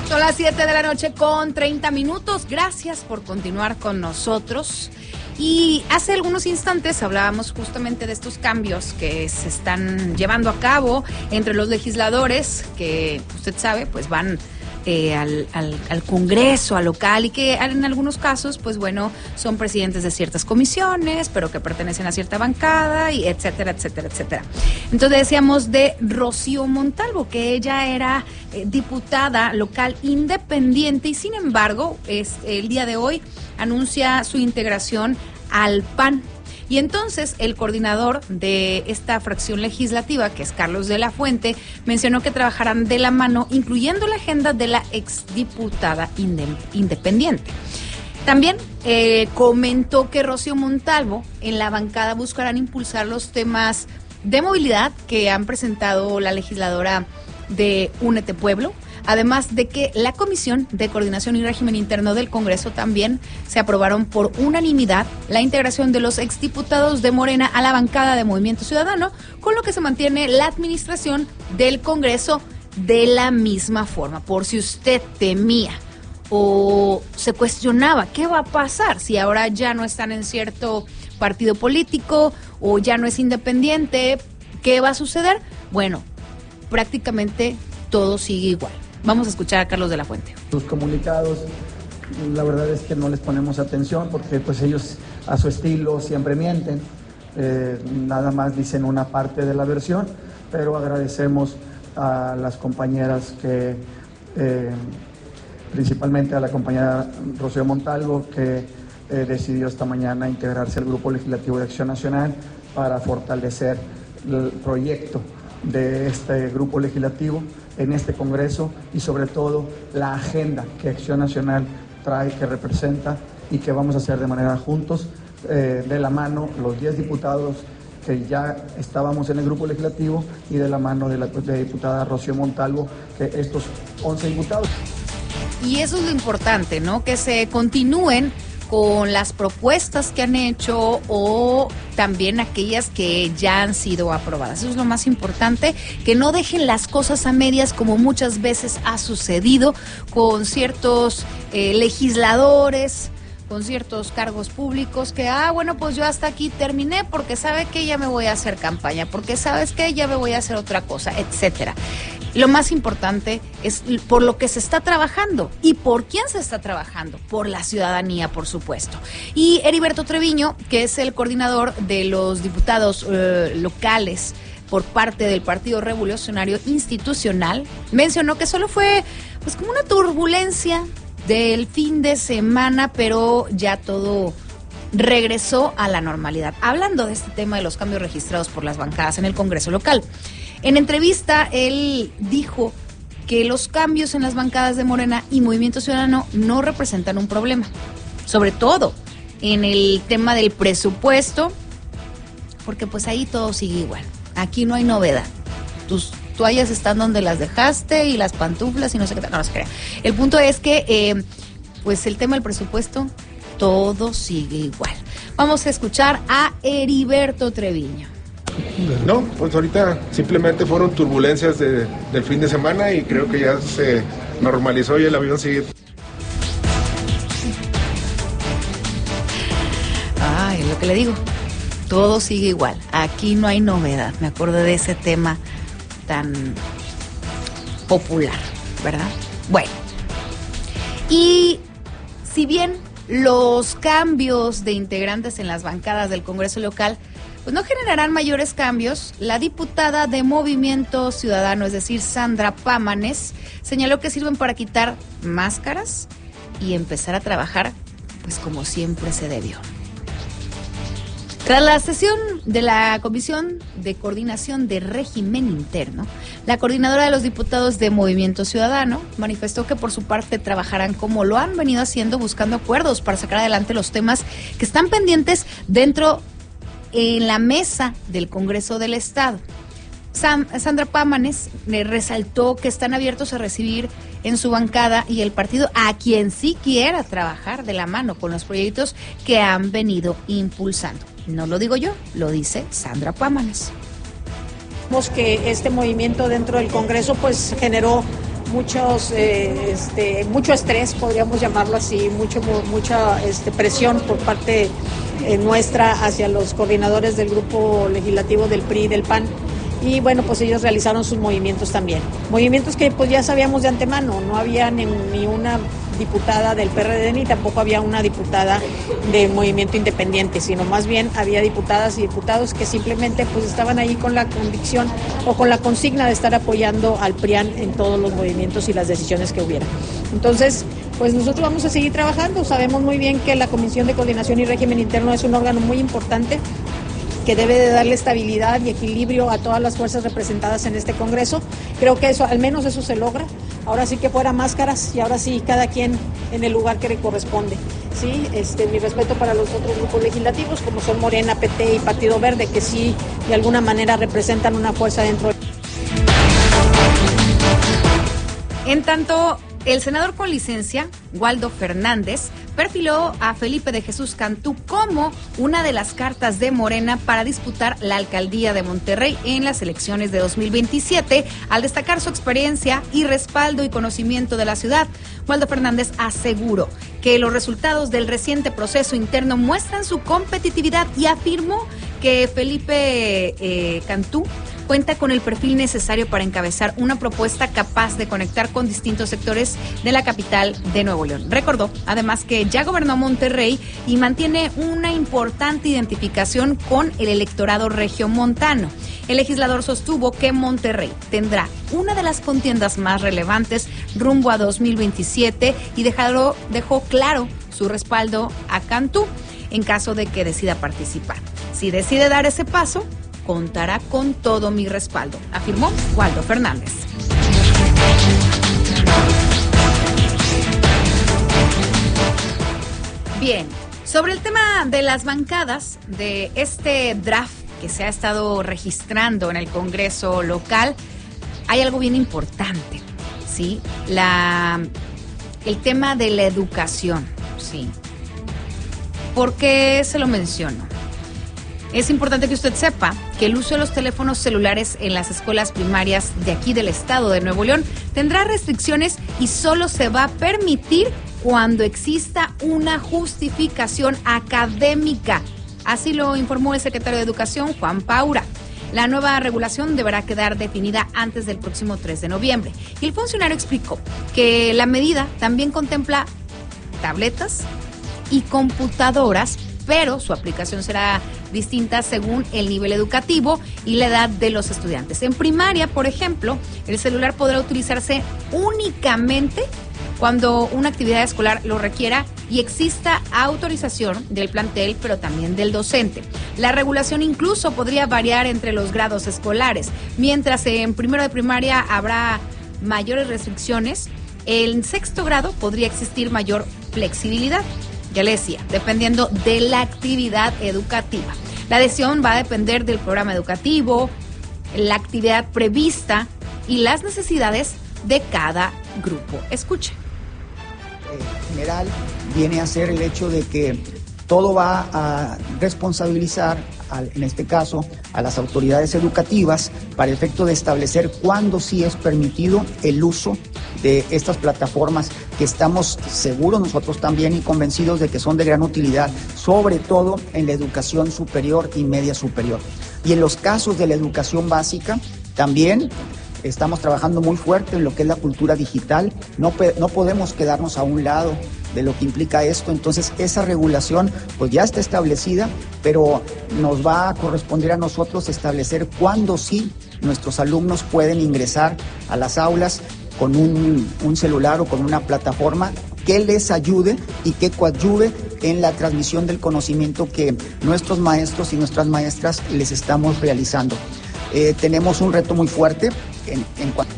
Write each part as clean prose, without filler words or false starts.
Son las 7 de la noche con 30 minutos. Gracias por continuar con nosotros. Y hace algunos instantes hablábamos justamente de estos cambios que se están llevando a cabo entre los legisladores, que usted sabe, pues van al Congreso, al local, y que en algunos casos, pues bueno, son presidentes de ciertas comisiones, pero que pertenecen a cierta bancada, y etcétera, etcétera, etcétera. Entonces decíamos de Rocío Montalvo, que ella era diputada local independiente y sin embargo, el día de hoy anuncia su integración al PAN. Y entonces el coordinador de esta fracción legislativa, que es Carlos de la Fuente, mencionó que trabajarán de la mano, incluyendo la agenda de la exdiputada independiente. También comentó que Rocío Montalvo en la bancada buscarán impulsar los temas de movilidad que han presentado la legisladora de Únete Pueblo, además de que la Comisión de Coordinación y Régimen Interno del Congreso también se aprobaron por unanimidad la integración de los exdiputados de Morena a la bancada de Movimiento Ciudadano, con lo que se mantiene la administración del Congreso de la misma forma. Por si usted temía o se cuestionaba qué va a pasar si ahora ya no están en cierto partido político o ya no es independiente, ¿qué va a suceder? Bueno, prácticamente todo sigue igual. Vamos a escuchar a Carlos de la Fuente. Sus comunicados, la verdad es que no les ponemos atención porque pues ellos a su estilo siempre mienten, nada más dicen una parte de la versión, pero agradecemos a las compañeras que, principalmente a la compañera Rocío Montalvo, que decidió esta mañana integrarse al Grupo Legislativo de Acción Nacional para fortalecer el proyecto de este grupo legislativo en este Congreso y sobre todo la agenda que Acción Nacional trae, que representa y que vamos a hacer de manera juntos, de la mano los 10 diputados que ya estábamos en el grupo legislativo y de la mano de la diputada Rocío Montalvo, que estos 11 diputados. Y eso es lo importante, ¿no? Que se continúen con las propuestas que han hecho o también aquellas que ya han sido aprobadas. Eso es lo más importante, que no dejen las cosas a medias como muchas veces ha sucedido con ciertos legisladores, con ciertos cargos públicos que, bueno, pues yo hasta aquí terminé porque sabe que ya me voy a hacer campaña, porque sabes que ya me voy a hacer otra cosa, etcétera. Lo más importante es por lo que se está trabajando. ¿Y por quién se está trabajando? Por la ciudadanía, por supuesto. Y Heriberto Treviño, que es el coordinador de los diputados locales por parte del Partido Revolucionario Institucional, mencionó que solo fue pues como una turbulencia del fin de semana, pero ya todo regresó a la normalidad. Hablando de este tema de los cambios registrados por las bancadas en el Congreso local, en entrevista él dijo que los cambios en las bancadas de Morena y Movimiento Ciudadano no representan un problema, sobre todo en el tema del presupuesto, porque pues ahí todo sigue igual, aquí no hay novedad, tus toallas están donde las dejaste y las pantuflas y no sé qué, no se crea. El punto es que pues el tema del presupuesto, todo sigue igual. Vamos a escuchar a Heriberto Treviño. No, pues ahorita simplemente fueron turbulencias del fin de semana y creo que ya se normalizó y el avión sigue. Es lo que le digo, todo sigue igual, aquí no hay novedad. Me acuerdo de ese tema tan popular, ¿verdad? Bueno, y si bien los cambios de integrantes en las bancadas del Congreso local pues no generarán mayores cambios, la diputada de Movimiento Ciudadano, es decir, Sandra Pámanes, señaló que sirven para quitar máscaras y empezar a trabajar pues como siempre se debió. Tras la sesión de la Comisión de Coordinación de Régimen Interno, la coordinadora de los diputados de Movimiento Ciudadano manifestó que por su parte trabajarán como lo han venido haciendo, buscando acuerdos para sacar adelante los temas que están pendientes dentro en la mesa del Congreso del Estado. Sandra Pámanes resaltó que están abiertos a recibir en su bancada y el partido a quien sí quiera trabajar de la mano con los proyectos que han venido impulsando. No lo digo yo, lo dice Sandra Pámanes. Vemos que este movimiento dentro del Congreso pues generó mucho estrés, podríamos llamarlo así, mucha presión por parte nuestra hacia los coordinadores del grupo legislativo del PRI y del PAN. Y bueno, pues ellos realizaron sus movimientos también. Movimientos que pues ya sabíamos de antemano, no había ni una diputada del PRD ni tampoco había una diputada de Movimiento Independiente, sino más bien había diputadas y diputados que simplemente pues estaban ahí con la convicción o con la consigna de estar apoyando al PRIAN en todos los movimientos y las decisiones que hubiera. Entonces, pues nosotros vamos a seguir trabajando. Sabemos muy bien que la Comisión de Coordinación y Régimen Interno es un órgano muy importante que debe de darle estabilidad y equilibrio a todas las fuerzas representadas en este Congreso. Creo que eso, al menos eso se logra. Ahora sí que fuera máscaras y ahora sí cada quien en el lugar que le corresponde. Sí, mi respeto para los otros grupos legislativos como son Morena, PT y Partido Verde, que sí de alguna manera representan una fuerza dentro. En tanto, el senador con licencia, Waldo Fernández, perfiló a Felipe de Jesús Cantú como una de las cartas de Morena para disputar la alcaldía de Monterrey en las elecciones de 2027, al destacar su experiencia y respaldo y conocimiento de la ciudad. Waldo Fernández aseguró que los resultados del reciente proceso interno muestran su competitividad y afirmó que Felipe Cantú cuenta con el perfil necesario para encabezar una propuesta capaz de conectar con distintos sectores de la capital de Nuevo León. Recordó, además, que ya gobernó Monterrey y mantiene una importante identificación con el electorado regiomontano. El legislador sostuvo que Monterrey tendrá una de las contiendas más relevantes rumbo a 2027 y dejó claro su respaldo a Cantú en caso de que decida participar. Si decide dar ese paso, contará con todo mi respaldo, afirmó Waldo Fernández. Bien, sobre el tema de las bancadas, de este draft que se ha estado registrando en el Congreso local, hay algo bien importante, ¿sí? El tema de la educación, ¿sí? ¿Por qué se lo menciono? Es importante que usted sepa que el uso de los teléfonos celulares en las escuelas primarias de aquí del estado de Nuevo León tendrá restricciones y solo se va a permitir cuando exista una justificación académica. Así lo informó el secretario de Educación, Juan Paura. La nueva regulación deberá quedar definida antes del próximo 3 de noviembre. Y el funcionario explicó que la medida también contempla tabletas y computadoras, pero su aplicación será distinta según el nivel educativo y la edad de los estudiantes. En primaria, por ejemplo, el celular podrá utilizarse únicamente cuando una actividad escolar lo requiera y exista autorización del plantel, pero también del docente. La regulación incluso podría variar entre los grados escolares. Mientras en primero de primaria habrá mayores restricciones, en sexto grado podría existir mayor flexibilidad. Ya le decía, dependiendo de la actividad educativa. La decisión va a depender del programa educativo, la actividad prevista y las necesidades de cada grupo. Escuche. General viene a ser el hecho de que todo va a responsabilizar, en este caso, a las autoridades educativas para el efecto de establecer cuándo sí es permitido el uso de estas plataformas que estamos seguros nosotros también y convencidos de que son de gran utilidad, sobre todo en la educación superior y media superior. Y en los casos de la educación básica también estamos trabajando muy fuerte en lo que es la cultura digital. No podemos quedarnos a un lado de lo que implica esto. Entonces esa regulación pues ya está establecida, pero nos va a corresponder a nosotros establecer cuándo sí nuestros alumnos pueden ingresar a las aulas con un celular o con una plataforma que les ayude y que coadyuve en la transmisión del conocimiento que nuestros maestros y nuestras maestras les estamos realizando. Tenemos un reto muy fuerte en cuanto...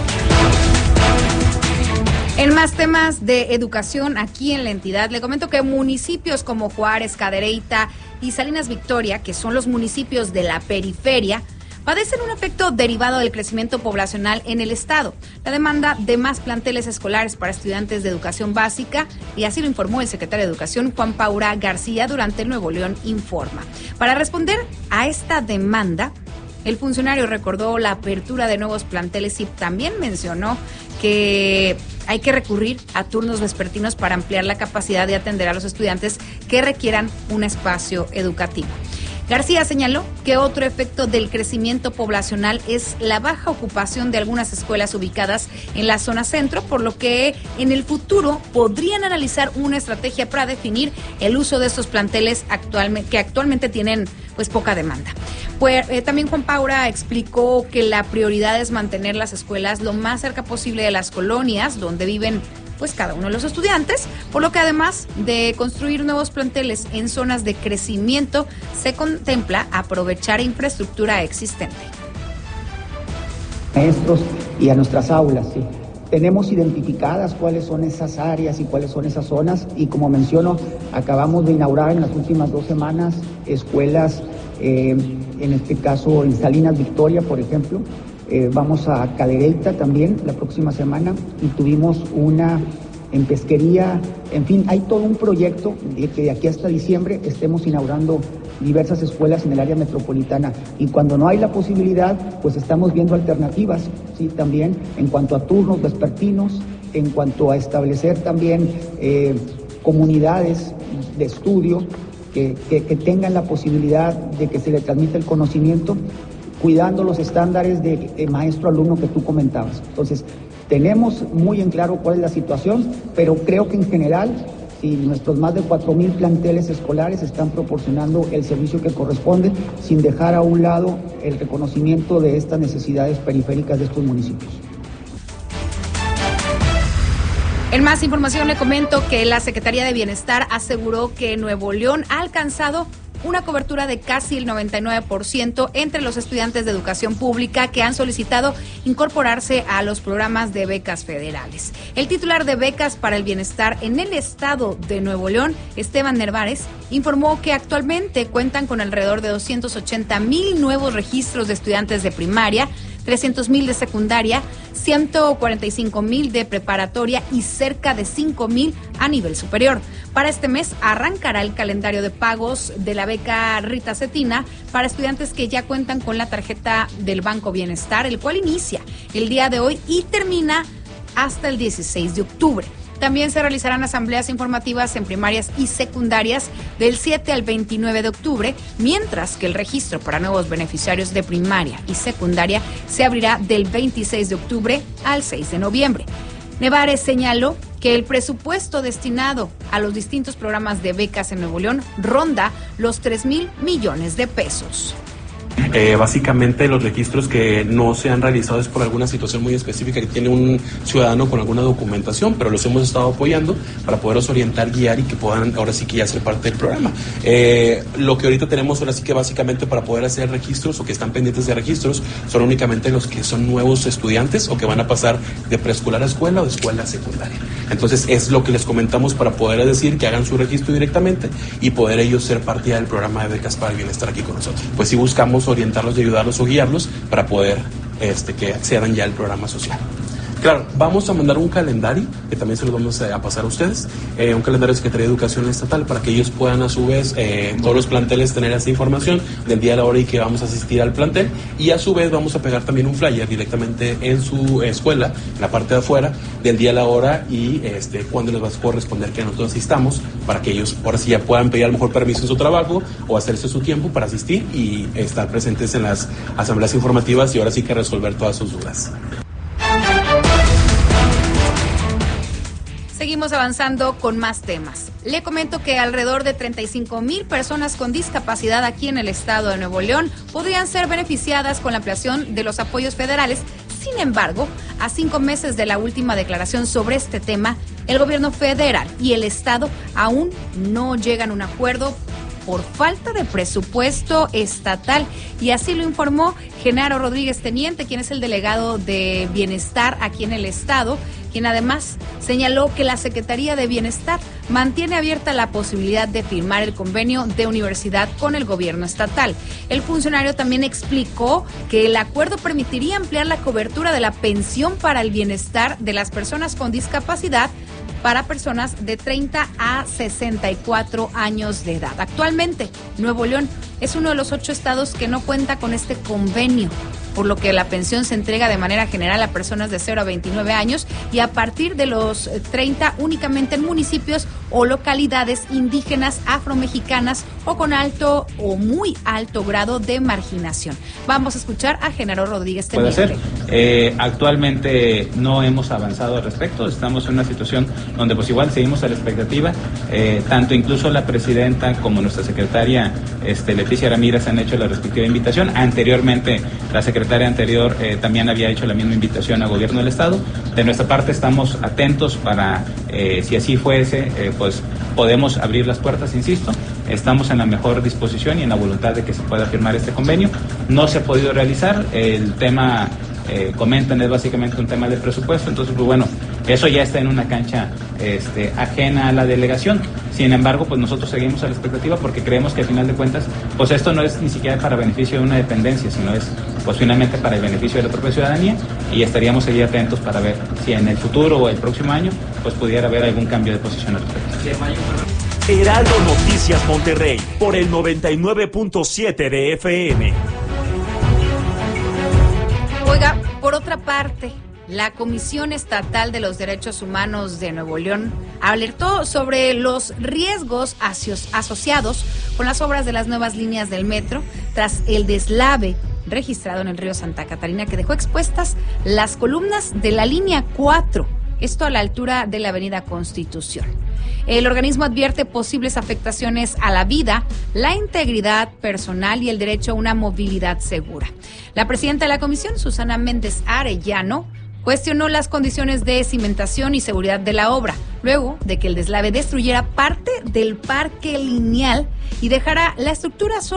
En más temas de educación aquí en la entidad, le comento que municipios como Juárez, Cadereyta y Salinas Victoria, que son los municipios de la periferia, padecen un efecto derivado del crecimiento poblacional en el estado, la demanda de más planteles escolares para estudiantes de educación básica, y así lo informó el secretario de Educación, Juan Paura García, durante el Nuevo León Informa. Para responder a esta demanda, el funcionario recordó la apertura de nuevos planteles y también mencionó que hay que recurrir a turnos vespertinos para ampliar la capacidad de atender a los estudiantes que requieran un espacio educativo. García señaló que otro efecto del crecimiento poblacional es la baja ocupación de algunas escuelas ubicadas en la zona centro, por lo que en el futuro podrían analizar una estrategia para definir el uso de estos planteles que actualmente tienen pues poca demanda. Pues, también Juan Paura explicó que la prioridad es mantener las escuelas lo más cerca posible de las colonias donde viven pues cada uno de los estudiantes, por lo que además de construir nuevos planteles en zonas de crecimiento, se contempla aprovechar infraestructura existente. Maestros y a nuestras aulas, sí. Tenemos identificadas cuáles son esas áreas y cuáles son esas zonas, y como menciono, acabamos de inaugurar en las últimas 2 semanas escuelas, en este caso en Salinas Victoria, por ejemplo. Vamos a Cadereyta también la próxima semana, y tuvimos una en Pesquería. En fin, hay todo un proyecto de que de aquí hasta diciembre estemos inaugurando diversas escuelas en el área metropolitana, y cuando no hay la posibilidad, pues estamos viendo alternativas, sí, también en cuanto a turnos vespertinos, en cuanto a establecer también comunidades de estudio que tengan la posibilidad de que se le transmita el conocimiento, cuidando los estándares de maestro-alumno que tú comentabas. Entonces, tenemos muy en claro cuál es la situación, pero creo que en general, si nuestros más de 4,000 planteles escolares están proporcionando el servicio que corresponde, sin dejar a un lado el reconocimiento de estas necesidades periféricas de estos municipios. En más información le comento que la Secretaría de Bienestar aseguró que Nuevo León ha alcanzado una cobertura de casi el 99% entre los estudiantes de educación pública que han solicitado incorporarse a los programas de becas federales. El titular de Becas para el Bienestar en el estado de Nuevo León, Esteban Nervares, informó que actualmente cuentan con alrededor de 280,000 nuevos registros de estudiantes de primaria, 300,000 de secundaria, 145,000 de preparatoria y cerca de 5,000 a nivel superior. Para este mes arrancará el calendario de pagos de la beca Rita Cetina para estudiantes que ya cuentan con la tarjeta del Banco Bienestar, el cual inicia el día de hoy y termina hasta el 16 de octubre. También se realizarán asambleas informativas en primarias y secundarias del 7 al 29 de octubre, mientras que el registro para nuevos beneficiarios de primaria y secundaria se abrirá del 26 de octubre al 6 de noviembre. Nervares señaló que el presupuesto destinado a los distintos programas de becas en Nuevo León ronda los 3,000 millones de pesos. Básicamente los registros que no se han realizado es por alguna situación muy específica que tiene un ciudadano con alguna documentación, pero los hemos estado apoyando para poderlos orientar, guiar y que puedan ahora sí que ya ser parte del programa. Lo que ahorita tenemos ahora sí que básicamente para poder hacer registros o que están pendientes de registros son únicamente los que son nuevos estudiantes o que van a pasar de preescolar a escuela o de escuela a secundaria. Entonces es lo que les comentamos para poder decir que hagan su registro directamente y poder ellos ser parte del programa de becas para el bienestar aquí con nosotros. Pues sí buscamos orientarlos y ayudarlos o guiarlos para poder que accedan ya al programa social. Claro, vamos a mandar un calendario que también se los vamos a pasar a ustedes, un calendario de Secretaría de Educación Estatal para que ellos puedan a su vez, todos los planteles tener esa información del día, la hora y que vamos a asistir al plantel, y a su vez vamos a pegar también un flyer directamente en su escuela, en la parte de afuera, del día, la hora y cuándo les va a corresponder que nosotros asistamos para que ellos ahora sí ya puedan pedir a lo mejor permiso en su trabajo o hacerse su tiempo para asistir y estar presentes en las asambleas informativas y ahora sí que resolver todas sus dudas. Seguimos avanzando con más temas. Le comento que alrededor de 35,000 personas con discapacidad aquí en el estado de Nuevo León podrían ser beneficiadas con la ampliación de los apoyos federales. Sin embargo, a 5 meses de la última declaración sobre este tema, el gobierno federal y el estado aún no llegan a un acuerdo por falta de presupuesto estatal, y así lo informó Genaro Rodríguez Teniente, quien es el delegado de Bienestar aquí en el estado, quien además señaló que la Secretaría de Bienestar mantiene abierta la posibilidad de firmar el convenio de universidad con el gobierno estatal. El funcionario también explicó que el acuerdo permitiría ampliar la cobertura de la pensión para el bienestar de las personas con discapacidad para personas de 30 a 64 años de edad. Actualmente, Nuevo León es uno de los 8 estados que no cuenta con este convenio. por lo que la pensión se entrega de manera general a personas de 0 a 29 años y a partir de los 30 únicamente en municipios o localidades indígenas, afromexicanas o con alto o muy alto grado de marginación. Vamos a escuchar a Genaro Rodríguez Puede ser. Actualmente no hemos avanzado al respecto. Estamos en una situación donde pues igual seguimos a la expectativa. Tanto incluso la presidenta como nuestra secretaria Leticia Ramírez han hecho la respectiva invitación. Anteriormente la secretaria anterior también había hecho la misma invitación al gobierno del estado. De nuestra parte estamos atentos para si así fuese, pues podemos abrir las puertas, insisto. Estamos en la mejor disposición y en la voluntad de que se pueda firmar este convenio. No se ha podido realizar. El tema, comentan, es básicamente un tema de presupuesto. Entonces, pues bueno, eso ya está en una cancha ajena a la delegación. Sin embargo, pues nosotros seguimos a la expectativa porque creemos que al final de cuentas, pues esto no es ni siquiera para beneficio de una dependencia, sino es pues finalmente para el beneficio de la propia ciudadanía, y estaríamos ahí atentos para ver si en el futuro o el próximo año pues pudiera haber algún cambio de posición al respecto. Heraldo Noticias Monterrey, por el 99.7 de FM. Oiga, por otra parte, la Comisión Estatal de los Derechos Humanos de Nuevo León alertó sobre los riesgos asociados con las obras de las nuevas líneas del metro tras el deslave registrado en el río Santa Catarina que dejó expuestas las columnas de la línea 4, esto a la altura de la avenida Constitución. El organismo advierte posibles afectaciones a la vida, la integridad personal y el derecho a una movilidad segura. La presidenta de la comisión, Susana Méndez Arellano, cuestionó las condiciones de cimentación y seguridad de la obra, luego de que el deslave destruyera parte del parque lineal y dejara la estructura solo